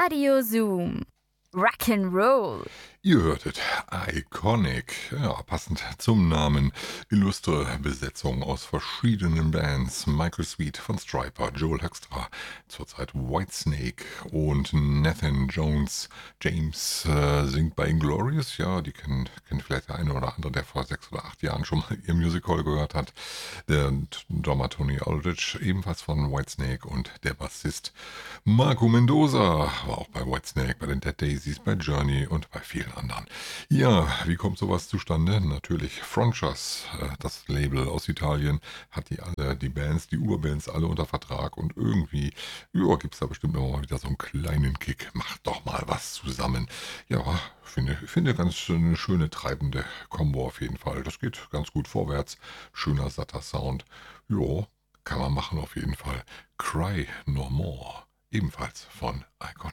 Radio Zoom. Rock'n'Roll. Ihr hörtet Iconic, ja, passend zum Namen. Illustre Besetzung aus verschiedenen Bands. Michael Sweet von Stryper, Joel Hoekstra, zurzeit Whitesnake und Nathan Jones. James singt bei Inglorious, ja, die kennt vielleicht der eine oder andere, der vor 6 oder 8 Jahren schon mal ihr Musical gehört hat. Der Drummer Tony Aldridge, ebenfalls von Whitesnake, und der Bassist Marco Mendoza war auch bei Whitesnake, bei den Dead Daisies, bei Journey und bei vielen anderen. Ja, wie kommt sowas zustande? Natürlich Frontiers, das Label aus Italien, hat die Bands, die Urbands alle unter Vertrag, und irgendwie, ja, gibt es da bestimmt immer mal wieder so einen kleinen Kick. Macht doch mal was zusammen. Ja, finde ganz eine schöne treibende Kombo auf jeden Fall. Das geht ganz gut vorwärts. Schöner, satter Sound. Ja, kann man machen auf jeden Fall. Cry No More, ebenfalls von Icon.